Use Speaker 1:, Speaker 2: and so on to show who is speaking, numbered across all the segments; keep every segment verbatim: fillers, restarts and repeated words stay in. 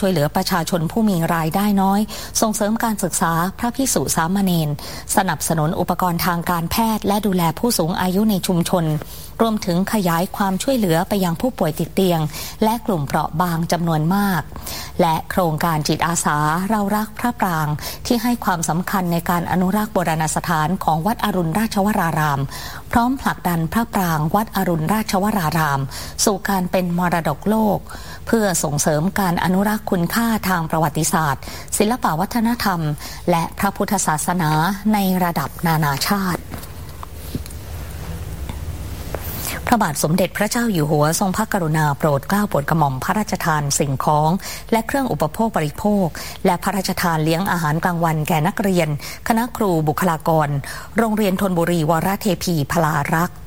Speaker 1: ช่วยเหลือประชาชนผู้มีรายได้น้อยส่งเสริมการศึกษาพระภิกษุสามเณรสนับสนุนอุปกรณ์ทางการแพทย์และดูแลผู้สูงอายุในชุมชนรวมถึงขยายความช่วยเหลือไปยังผู้ป่วยติดเตียงและกลุ่มเปราะบางจำนวนมากและโครงการจิตอาสาเรารักพระปรางที่ให้ความสำคัญในการอนุรักษ์โบราณสถานของวัดอรุณราชวรารามพร้อมผลักดันพระปรางวัดอรุณราชวรารามสู่การเป็นมรดกโลกเพื่อส่งเสริมการอนุรักษ์คุณค่าทางประวัติศาสตร์ศิลปวัฒนธรรมและพระพุทธศาสนาในระดับนานาชาติพระบาทสมเด็จพระเจ้าอยู่หัวทรงพระกรุณาโปรดเกล้าโปรดกระหม่อมพระราชทานสิ่งของและเครื่องอุปโภคบริโภคและพระราชทานเลี้ยงอาหารกลางวันแก่นักเรียนคณะครูบุคลากรโรงเรียนธนบุรีวรเทพีพลารักษ์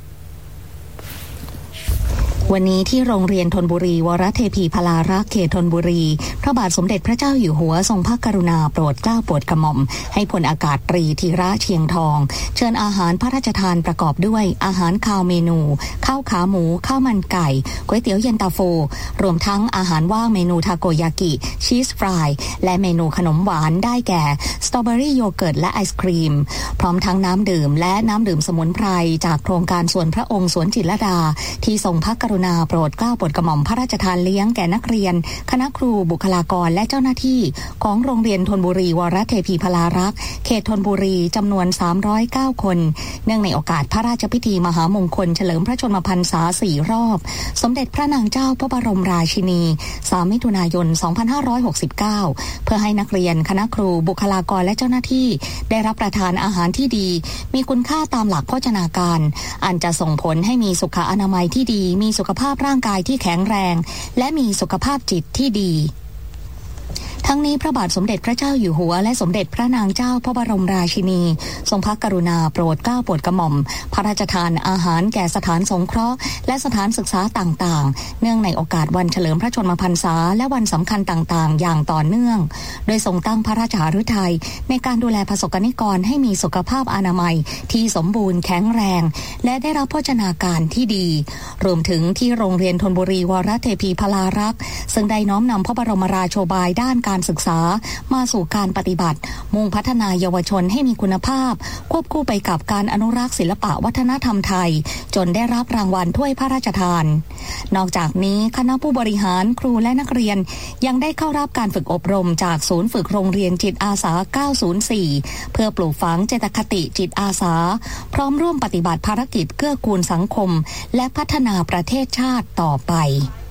Speaker 1: วันนี้ที่โรงเรียนธนบุรีวรเทพีพลารักษ์เขตธนบุรีพระบาทสมเด็จพระเจ้าอยู่หัวทรงพระกรุณาโปรดเกล้าโปรดกระหม่อมให้พลอากาศตรีธีระเชียงทองเชิญอาหารพระราชทานประกอบด้วยอาหารคาวเมนูข้าวขาหมูข้าวมันไก่ก๋วยเตี๋ยวเย็นตาโฟรวมทั้งอาหารว่างเมนูทาโกยากิชีสฟรายและเมนูขนมหวานได้แก่สตรอเบอรี่โยเกิร์ตและไอศครีมพร้อมทั้งน้ำดื่มและน้ำดื่มสมุนไพรจากโครงการสวนพระองค์สวนจิตรลดาที่ทรงพระกรุณาโปรดเกล้าโปรดกระหม่อมพระราชทานเลี้ยงแก่นักเรียนคณะครูบุคลากรและเจ้าหน้าที่ของโรงเรียนธนบุรีวรเทพีพลารักษ์เขตธนบุรีจำนวนสามร้อยเก้าคนเนื่องในโอกาสพระราชพิธีมหามงคลเฉลิมพระชนมพรรษาสี่รอบสมเด็จพระนางเจ้าพระบรมราชินีสามมิถุนายนสองพันห้าร้อยหกสิบเก้าเพื่อให้นักเรียนคณะครูบุคลากรและเจ้าหน้าที่ได้รับประทานอาหารที่ดีมีคุณค่าตามหลักโภชนาการอันจะส่งผลให้มีสุขอนามัยที่ดีมีสุขภาพร่างกายที่แข็งแรงและมีสุขภาพจิตที่ดีทั้งนี้พระบาทสมเด็จพระเจ้าอยู่หัวและสมเด็จพระนางเจ้าพระบรมราชินีทรงพระกรุณาโปรดเกล้าโปรดกระหม่อมพระราชทานอาหารแก่สถานสงเคราะห์และสถานศึกษาต่างๆเนื่องในโอกาสวันเฉลิมพระชนมพรรษาและวันสำคัญต่างๆอย่างต่อเนื่องโดยทรงตั้งพระราชฤทัยในการดูแลประสบกนิกรให้มีสุขภาพอนามัยที่สมบูรณ์แข็งแรงและได้รับโภชนาการที่ดีรวมถึงที่โรงเรียนธนบุรีวรเทพีพลารักษ์ซึ่งได้น้อมนำพระบรมราโชบายด้านการศึกษามาสู่การปฏิบัติมุ่งพัฒนาเยาวชนให้มีคุณภาพควบคู่ไปกับการอนุรักษ์ศิลปะวัฒนธรรมไทยจนได้รับรางวัลถ้วยพระราชทานนอกจากนี้คณะผู้บริหารครูและนักเรียนยังได้เข้ารับการฝึกอบรมจากศูนย์ฝึกโรงเรียนจิตอาสาเก้าศูนย์สี่เพื่อปลูกฝังเจตคติจิตอาสาพร้อมร่วมปฏิบัติภารกิจเกื้อกูลสังคมและพัฒนาประเทศชาติต่อไป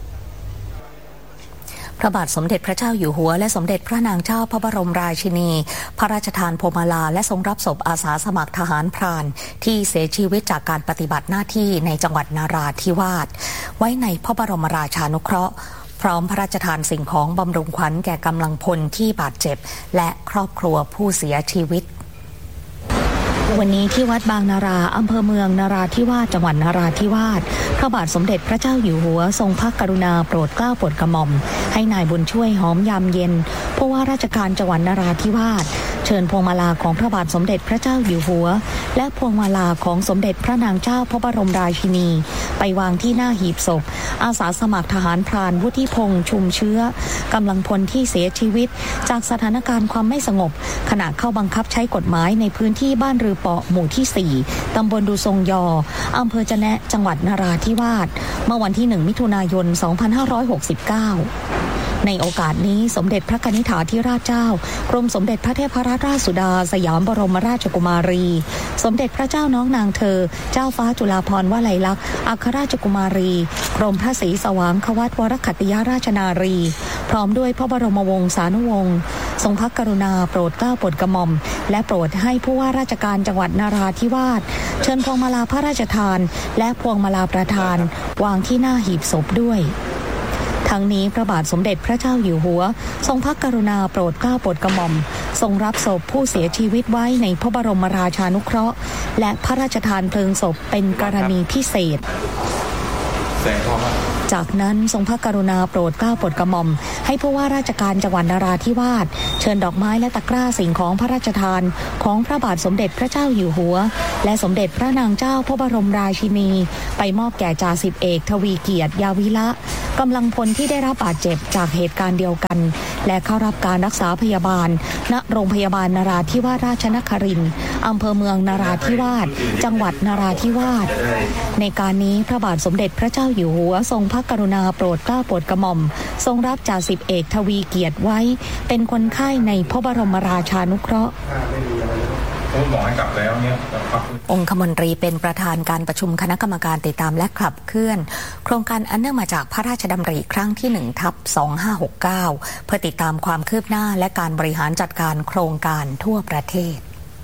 Speaker 1: พระบาทสมเด็จพระเจ้าอยู่หัวและสมเด็จพระนางเจ้าพระบรมราชินีพระราชทานพวงมาลาและทรงรับศพอาสาสมัครทหารพรานที่เสียชีวิตจากการปฏิบัติหน้าที่ในจังหวัดนราธิวาสไว้ในพระบรมราชานุเคราะห์พร้อมพระราชทานสิ่งของบำรุงขวัญแก่กำลังพลที่บาดเจ็บและครอบครัวผู้เสียชีวิตวันนี้ที่วัดบางนาราอำเภอเมืองนราธิวาสจังหวัดนราธิวาสพระบาทสมเด็จพระเจ้าอยู่หัวทรงพระกรุณาโปรดเกล้าโปรดกระหม่อมให้นายบุญช่วยหอมยามเย็นผู้ว่าราชการจังหวัดนราธิวาสเชิญพวงมาลาของพระบาทสมเด็จพระเจ้าอยู่หัวและพวงมาลาของสมเด็จพระนางเจ้าพระบรมราชินีไปวางที่หน้าหีบศพอาสาสมัครทหารพรานวุฒิพงษ์ชุมเชื้อกำลังพลที่เสียชีวิตจากสถานการณ์ความไม่สงบขณะเข้าบังคับใช้กฎหมายในพื้นที่บ้านรือเปาะหมู่ที่สี่ตำบลดูทรงยออำเภอจะแนะจังหวัดนราธิวาสเมื่อวันที่หนึ่งมิถุนายนสองพันห้าร้อยหกสิบเก้าในโอกาสนี้สมเด็จพระกนิษฐาธิราชเจ้ากรมสมเด็จพระเทพรัตนราชสุดาสยามบรมราชกุมารีสมเด็จพระเจ้าน้องนางเธอเจ้าฟ้าจุฬาภรณ์วลัยลักษณ์อัครราชกุมารีกรมพระศรีสว่างควัตวรขัตติยราชนารีพร้อมด้วยพระบรมวงศานุวงศ์ทรงพระกรุณาโปรดเกล้าโปรดกระหม่อมและโปรดให้ผู้ว่าราชการจังหวัดนราธิวาสเชิญพวงมาลาพระราชทานและพวงมาลาประธานวางที่หน้าหีบศพด้วยทั้งนี้พระบาทสมเด็จพระเจ้าอยู่หัวทรงพระกรุณาโปรดเกล้าโปรดกระหม่อมทรงรับศพผู้เสียชีวิตไว้ในพระบรมราชานุเคราะห์และพระราชทานเพลิงศพเป็นกรณีพิเศษแสงทองจากนั้นทรงพระกรุณาโปรดเกล้าโปรดกระหม่อมให้ผู้ว่าราชการจังหวัดนราธิวาสเชิญดอกไม้และตะกร้าสิ่งของพระราชทานของพระบาทสมเด็จพระเจ้าอยู่หัวและสมเด็จพระนางเจ้าพระบรมราชินีไปมอบแก่จ่าสิบเอกทวีเกียรติยาวิละกำลังพลที่ได้รับบาดเจ็บจากเหตุการณ์เดียวกันและเข้ารับการรักษาพยาบาลณโรงพยาบาลนราธิวาสราชนครินทร์อำเภอเมืองนราธิวาสจังหวัดนราธิวาสในการนี้พระบาทสมเด็จพระเจ้าอยู่หัวทรงพระกรุณาโปรดเกล้าโปรดกระหม่อมทรงรับจ่าสิบเอกทวีเกียรติไว้เป็นคนไข้ในพระบรมราชานุเคราะห์องคมนตรีเป็นประธานการประชุมคณะกรรมการติดตามและขับเคลื่อนโครงการอันเนื่องมาจากพระราชดำริครั้งที่หนึ่งทับสองห้าหกเก้าเพื่อติดตามความคืบหน้าและการบริหารจัดการโครงการทั่วประเทศ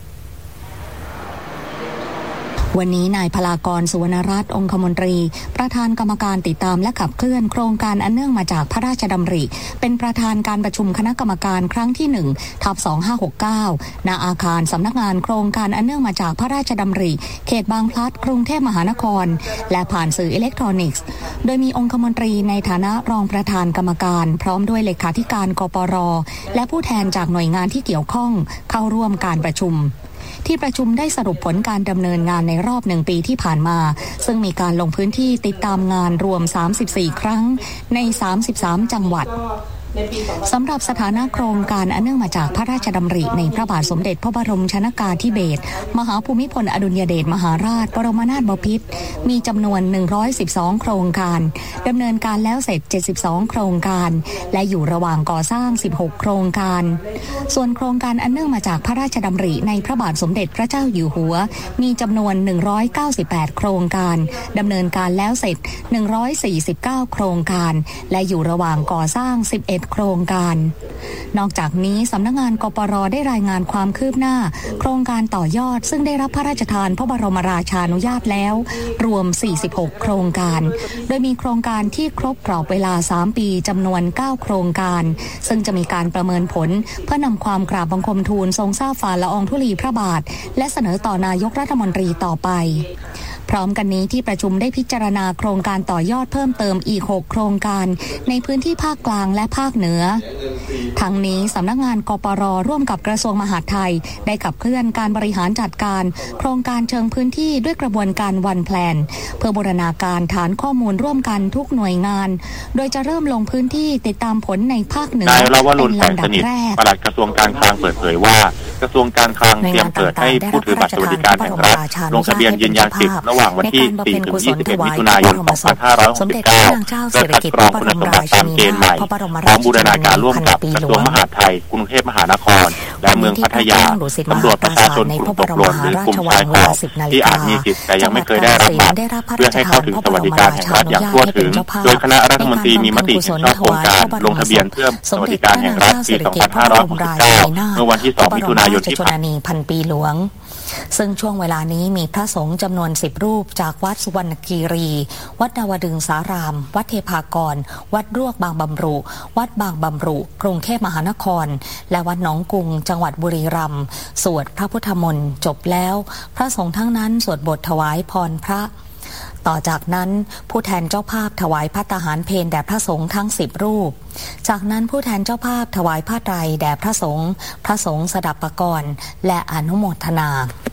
Speaker 1: วันนี้นายพลากรสุวรรณรัตน์องคมนตรีประธานกรรมการติดตามและขับเคลื่อนโครงการอันเนื่องมาจากพระราชดำริเป็นประธานการประชุมคณะกรรมการครั้งที่หนึ่งทับสองห้าหกเก้าณอาคารสำนักงานโครงการอันเนื่องมาจากพระราชดำริเขตบางพลัดกรุงเทพมหานครและผ่านสื่ออิเล็กทรอนิกส์โดยมีองคมนตรีในฐานะรองประธานกรรมการพร้อมด้วยเลขาธิการกปร.และผู้แทนจากหน่วยงานที่เกี่ยวข้องเข้าร่วมการประชุมที่ประชุมได้สรุปผลการดำเนินงานในรอบหนึ่งปีที่ผ่านมาซึ่งมีการลงพื้นที่ติดตามงานรวมสามสิบสี่ครั้งในสามสิบสามจังหวัดสำหรับสถานะโครงการอันเนื่องมาจากพระราชดำริในพระบาทสมเด็จพระบรมชนกาธิเบศรมหาภูมิพลอดุลยเดชมหาราชบรมนาถบพิตรมีจำนวนหนึ่งร้อยสิบสองโครงการดำเนินการแล้วเสร็จเจ็ดสิบสองโครงการและอยู่ระหว่างก่อสร้างสิบหกโครงการส่วนโครงการอันเนื่องมาจากพระราชดำริในพระบาทสมเด็จพระเจ้าอยู่หัวมีจำนวนหนึ่งร้อยเก้าสิบแปดโครงการดำเนินการแล้วเสร็จหนึ่งร้อยสี่สิบเก้าโครงการและอยู่ระหว่างก่อสร้างสิบเอ็ดโครงการนอกจากนี้สำนักงานกปร.ได้รายงานความคืบหน้าโครงการต่อยอดซึ่งได้รับพระราชทานพระบรมราชานุญาตแล้วรวมสี่สิบหกโครงการโดยมีโครงการที่ครบกรอบเวลาสามปีจำนวนเก้าโครงการซึ่งจะมีการประเมินผลเพื่อนำความกราบบังคมทูลทรงทราบฝ่าละอองธุลีพระบาทและเสนอต่อนายกรัฐมนตรีต่อไปพร้อมกันนี้ที่ประชุมได้พิจารณาโครงการต่อยอดเพิ่มเติมอีกหกโครงการในพื้นที่ภาคกลางและภาคเหนือทั้งนี้สำนักงานกปร.ร่วมกับกระทรวงมหาดไทยได้ขับเคลื่อนการบริหารจัดการโครงการเชิงพื้นที่ด้วยกระบวนการวันแพลนเพื่อบูรณาการฐานข้อมูลร่วมกันทุกหน่วยงานโดยจะเริ่มลงพื้นที่ติดตามผลในภาคเหนือเป็นลำดับแรก
Speaker 2: ปลัดกระทรวงการคลังเปิดเผยว่ากระทรวงการคลังเตรียมเปิดให้ผู้ถือบัตรสวัสดิการแห่งรัฐลงทะเบียนยืนยันสิทธิ์ระหว่างวันที่สี่ถึงยี่สิบเอ็ดมิถุนายนสองพันห้าร้อยหกสิบเก้าเพื่อคัดกรองคุณสมบัติตามเกณฑ์ใหม่พร้อมบูรณาการร่วมกับกระทรวงมหาดไทยกรุงเทพมหานครและเมืองพัทยาตำรวจประชาชนกลุ่มตกหล่นหรือกลุ่มชายขอบที่อาจมีสิทธิ์แต่ยังไม่เคยได้รับบัตรเพื่อให้เข้าถึงสวัสดิการแห่งรัฐอย่างทั่วถึงโดยคณะรัฐมนตรีมีมติเห็นชอบโครงการลงทะเบียนเพื่อสวัสดิการแห่งรัฐปีสองพันห้าร้อยหกสิบเก้าเมื่อวันที่สองมิถุนายนที่ผ่านมา
Speaker 1: พันปีหลวงซึ่งช่วงเวลานี้มีพระสงฆ์จำนวนสิบรูปจากวัดสุวรรณคีรีวัดดาวดึงสารามวัดเทพากรวัดรวกบางบำรุวัดบางบำรุกรุงเทพมหานครและวัดหนองกุงจังหวัดบุรีรัมย์สวดพระพุทธมนต์จบแล้วพระสงฆ์ทั้งนั้นสวดบทถวายพรพระต่อจากนั้นผู้แทนเจ้าภาพถวายภัตตาหารเพลแด่พระสงฆ์ทั้งสิบรูปจากนั้นผู้แทนเจ้าภาพถวายผ้าไตรแด่พระสงฆ์พระสงฆ์สดับปกรณ์และอนุโมทนา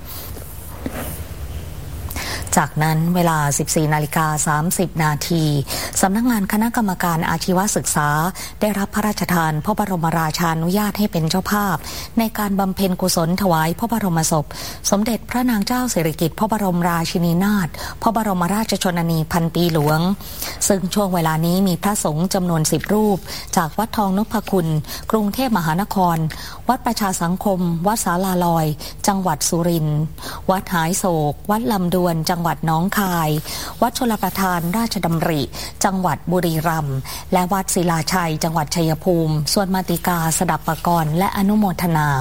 Speaker 1: จากนั้นเวลา สิบสี่นาฬิกาสามสิบนาทีสำนักงานคณะกรรมการอาชีวศึกษาได้รับพระราชทานพระบรมราชานุญาตให้เป็นเจ้าภาพในการบำเพ็ญกุศลถวายพระบรมศพสมเด็จพระนางเจ้าสิริกิติ์พระบรมราชินีนาถพระบรมราชชนนีพันปีหลวงซึ่งช่วงเวลานี้มีพระสงฆ์จำนวนสิบรูปจากวัดทองนพคุณกรุงเทพมหานครวัดประชาสังคมวัดศาลาลอยจังหวัดสุรินทร์วัดหายโศกวัดลำดวนจังหวัดหนองคายวัดชลประทานราชดำริจังหวัดบุรีรัมย์และวัดศิลาชัยจังหวัดชัยภูมิส่วนมาติกาสดับปกรณ์และอนุโมทนา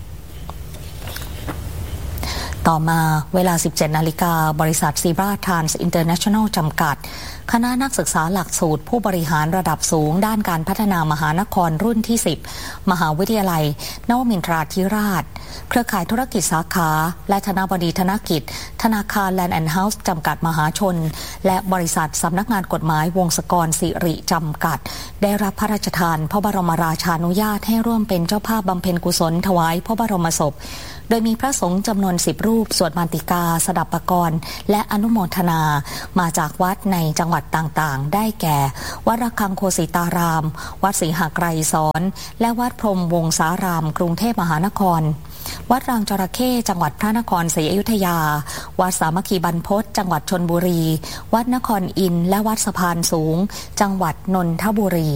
Speaker 1: ต่อมาเวลา สิบเจ็ดนาฬิกาบริษัทซีบราทรานส์อินเตอร์เนชั่นแนลจำกัดคณะนักศึกษาหลักสูตรผู้บริหารระดับสูงด้านการพัฒนามหานครรุ่นที่สิบมหาวิทยาลัยนวมินทราธิราชเครือข่ายธุรกิจสาขาและธนบดีธนกิจธนาคารแลนด์แอนด์เฮาส์จำกัดมหาชนและบริษัทสำนักงานกฎหมายวงศกรสิริจำกัดได้รับพระราชทานพระบรมราชานุญาตให้ร่วมเป็นเจ้าภาพบำเพ็ญกุศลถวายพระบรมศพโดยมีพระสงฆ์จำนวนสิบรูปสวดมาติกาสดับปกรณ์และอนุโมทนามาจากวัดในจังหวัดต่างๆได้แก่วัดระฆังโคสิตารามวัดศรีหไกรสอนและวัดพรหมวงศารามกรุงเทพมหานครวัดรางจระเข้จังหวัดพระนครศรีอยุธยาวัดสามัคคีบรรพตจังหวัดชลบุรีวัดนครอินทร์และวัดสะพานสูงจังหวัดนนทบุรี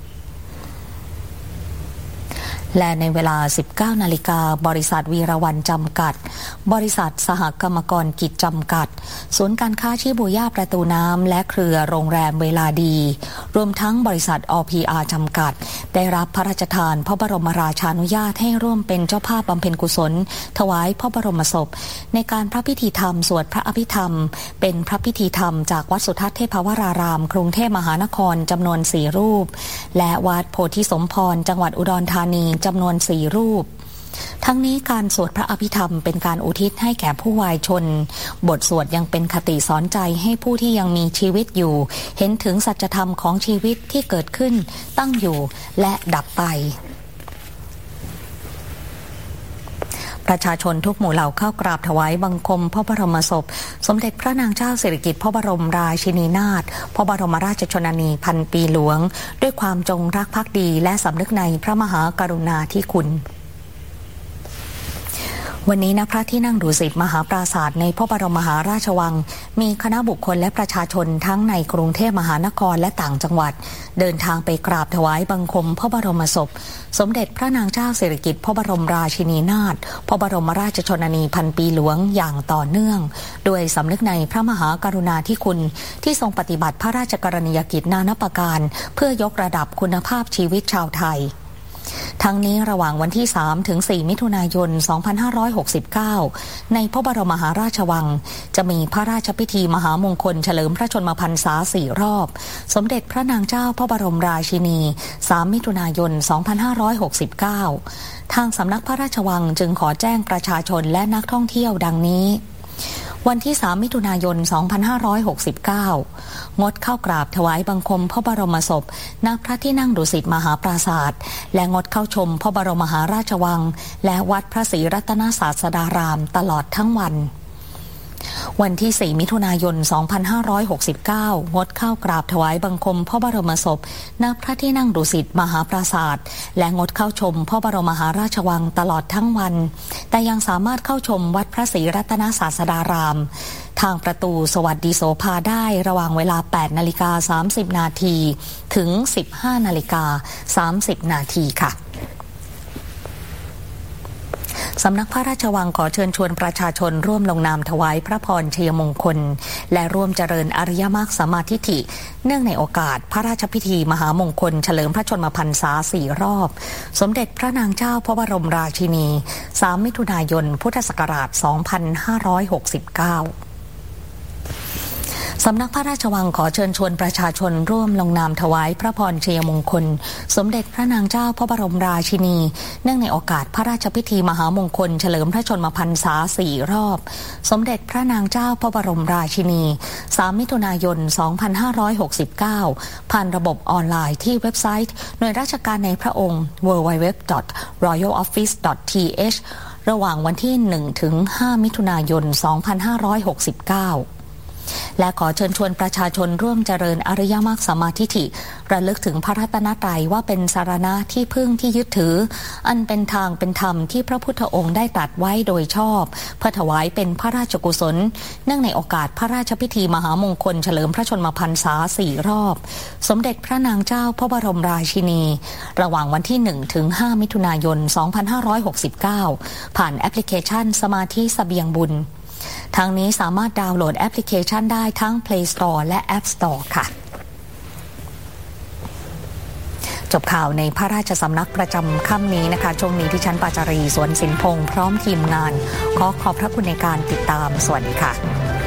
Speaker 1: และในเวลา สิบเก้านาฬิกา บริษัทวีรวันจำกัดบริษัทสหกรรมกรกิจจำกัดศูนย์การค้าชิบูย่าประตูน้ำและเครือโรงแรมเวลาดีรวมทั้งบริษัท อ พี อาร์ จำกัดได้รับพระราชทานพระบรมราชานุญาตให้ร่วมเป็นเจ้าภาพบำเพ็ญกุศลถวายพระบรมศพในการพระพิธีธรรมสวดพระอภิธรรมเป็นพระพิธีธรรมจากวัดสุทัศน์เทพวรารามกรุงเทพมหานครจำนวนสี่รูปและวัดโพธิสมพรจังหวัดอุดรธานีจำนวนสี่รูปทั้งนี้การสวดพระอภิธรรมเป็นการอุทิศให้แก่ผู้วายชนบทสวดยังเป็นคติสอนใจให้ผู้ที่ยังมีชีวิตอยู่เห็นถึงสัจธรรมของชีวิตที่เกิดขึ้นตั้งอยู่และดับไปประชาชนทุกหมู่เหล่าเข้ากราบถวายบังคมพระบรมศพสมเด็จพระนางเจ้าสิริกิติ์พระบรมราชินีนาถพระบรมราชชนนีพันปีหลวงด้วยความจงรักภักดีและสำนึกในพระมหากรุณาธิคุณวันนี้ณพระที่นั่งดุสิตมหาปราสาทในพระบรมมหาราชวังมีคณะบุคคลและประชาชนทั้งในกรุงเทพมหานครและต่างจังหวัดเดินทางไปกราบถวายบังคมพระบรมศพสมเด็จพระนางเจ้าสิริกิติ์พระบรมราชินีนาถพระบรมราชชนนีพันปีหลวงอย่างต่อเนื่องด้วยสำนึกในพระมหากรุณาธิคุณที่ทรงปฏิบัติพระราชกรณียกิจนานาประการเพื่อยกระดับคุณภาพชีวิตชาวไทยทั้งนี้ระหว่างวันที่สามถึงสี่มิถุนายนสองพันห้าร้อยหกสิบเก้าในพระบรมมหาราชวังจะมีพระราชพิธีมหามงคลเฉลิมพระชนมพรรษาสี่รอบสมเด็จพระนางเจ้าพระบรมราชินีสามมิถุนายนสองพันห้าร้อยหกสิบเก้าทางสำนักพระราชวังจึงขอแจ้งประชาชนและนักท่องเที่ยวดังนี้วันที่สามมิถุนายนสองพันห้าร้อยหกสิบเก้างดเข้ากราบถวายบังคมพระบรมศพณพระที่นั่งดุสิตมหาปราสาทและงดเข้าชมพระบรมมหาราชวังและวัดพระศรีรัตนศาสดารามตลอดทั้งวันวันที่สี่มิถุนายนสองพันห้าร้อยหกสิบเก้างดเข้ากราบถวายบังคมพระบรมศพณพระที่นั่งดุสิตมหาปราสาทและงดเข้าชมพระบรมมหาราชวังตลอดทั้งวันแต่ยังสามารถเข้าชมวัดพระศรีรัตนศาสดารามทางประตูสวัสดิโสภาได้ระหว่างเวลา แปดนาฬิกาสามสิบนาทีถึง สิบห้านาฬิกาสามสิบนาทีค่ะสำนักพระราชวังขอเชิญชวนประชาชนร่วมลงนามถวายพระพรชัยมงคลและร่วมเจริญอริยมรรคสัมมาทิฏฐิเนื่องในโอกาสพระราชพิธีมหามงคลเฉลิมพระชนมพรรษาสี่รอบสมเด็จพระนางเจ้าพระบรมราชินีสามมิถุนายนพุทธศักราชสองพันห้าร้อยหกสิบเก้าสำนักพระราชวังขอเชิญชวนประชาชนร่วมลงนามถวายพระพรชัยมงคลสมเด็จพระนางเจ้าพระบรมราชินีเนื่องในโอกาสพระราชพิธีมหามงคลเฉลิมพระชนมพรรษาสี่รอบสมเด็จพระนางเจ้าพระบรมราชินีสามมิถุนายนสองพันห้าร้อยหกสิบเก้าผ่านระบบออนไลน์ที่เว็บไซต์หน่วยราชการในพระองค์ ดับเบิลยู ดับเบิลยู ดับเบิลยู ดอท รอยัลออฟฟิศ ดอท ที เอช ระหว่างวันที่หนึ่งถึงห้ามิถุนายนสองพันห้าร้อยหกสิบเก้าและขอเชิญชวนประชาชนร่วมเจริญอริยมรรคสัมมาทิฏฐิระลึกถึงพระรัตนตรัยว่าเป็นสรณะที่พึ่งที่ยึดถืออันเป็นทางเป็นธรรมที่พระพุทธองค์ได้ตรัสไว้โดยชอบเพื่อถวายเป็นพระราชกุศลเนื่องในโอกาสพระราชพิธีมหามงคลเฉลิมพระชนมพรรษาสี่รอบสมเด็จพระนางเจ้าพระบรมราชินีระหว่างวันที่หนึ่งถึงห้ามิถุนายนสองพันห้าร้อยหกสิบเก้าผ่านแอปพลิเคชันสมาธิเสบียงบุญทางนี้สามารถดาวน์โหลดแอปพลิเคชันได้ทั้ง Play Store และ App Store ค่ะจบข่าวในพระราชสำนักประจำค่ำนี้นะคะช่วงนี้ที่ชั้นปาจารีสวนสินพงษ์พร้อมทีมงานขอขอบพระคุณในการติดตามสวัสดีค่ะ